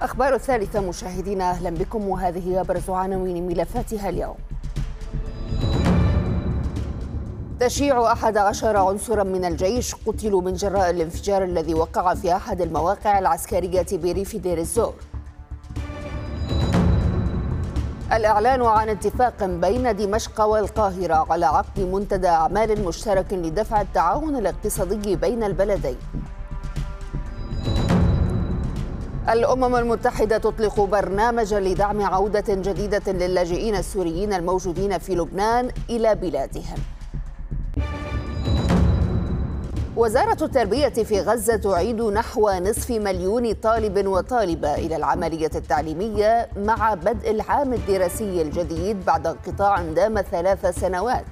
أخبار الثالثة مشاهدينا، أهلا بكم وهذه أبرز عناوين ملفاتها اليوم. تشييع 11 عنصرا من الجيش قتلوا من جراء الانفجار الذي وقع في أحد المواقع العسكرية بريف دير الزور. الإعلان عن اتفاق بين دمشق والقاهرة على عقد منتدى أعمال مشترك لدفع التعاون الاقتصادي بين البلدين. الأمم المتحدة تطلق برنامجا لدعم عودة جديدة للاجئين السوريين الموجودين في لبنان إلى بلادهم. وزارة التربية في غزة تعيد نحو نصف مليون طالب وطالبة إلى العملية التعليمية مع بدء العام الدراسي الجديد بعد انقطاع دام 3 سنوات.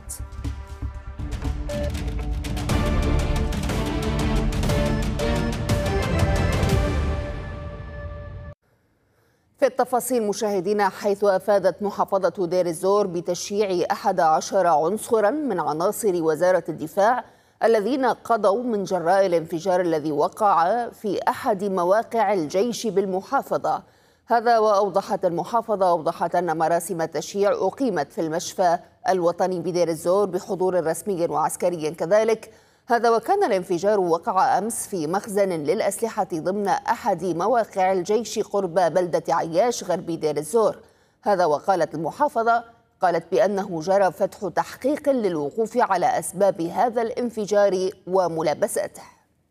في التفاصيل مشاهدينا، حيث أفادت محافظة دير الزور بتشييع 11 عنصرا من عناصر وزارة الدفاع الذين قضوا من جراء الانفجار الذي وقع في أحد مواقع الجيش بالمحافظة. هذا وأوضحت المحافظة أن مراسم التشييع أقيمت في المشفى الوطني بدير الزور بحضور رسمي وعسكري كذلك. هذا وكان الانفجار وقع أمس في مخزن للأسلحة ضمن أحد مواقع الجيش قرب بلدة عياش غرب دير الزور. هذا وقالت المحافظة بأنه جرى فتح تحقيق للوقوف على أسباب هذا الانفجار وملابساته.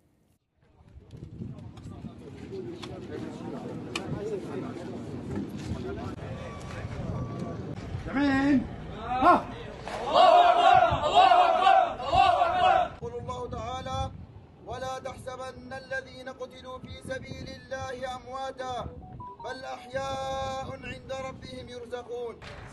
ولا تحسبن الذين قتلوا في سبيل الله أمواتا بل أحياء عند ربهم يرزقون.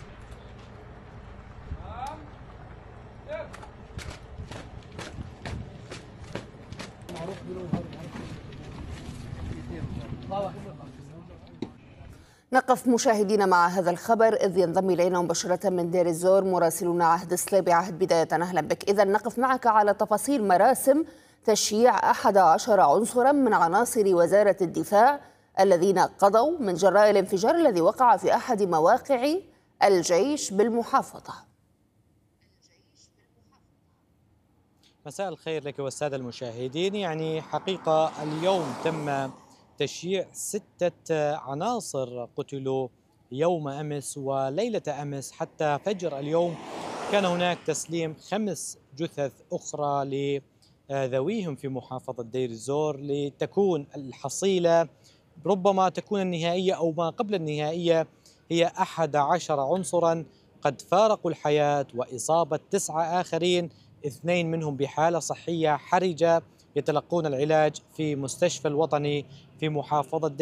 نقف مشاهدينا مع هذا الخبر إذ ينضم إلينا مباشرة من دير الزور مراسلنا عهد السليبي. عهد، بداية أهلا بك. إذا نقف معك على تفاصيل مراسم تشييع 11 عنصرا من عناصر وزارة الدفاع الذين قضوا من جراء الانفجار الذي وقع في أحد مواقع الجيش بالمحافظة. مساء الخير لك والسادة المشاهدين. يعني حقيقة اليوم تم تشييع 6 عناصر قتلوا يوم أمس وليلة أمس. حتى فجر اليوم كان هناك تسليم 5 جثث أخرى لذويهم في محافظة دير الزور لتكون الحصيلة ربما تكون النهائية أو ما قبل النهائية هي 11 عنصرا قد فارقوا الحياة وإصابة 9 آخرين، 2 منهم بحالة صحية حرجة يتلقون العلاج في مستشفى الوطني في محافظة دير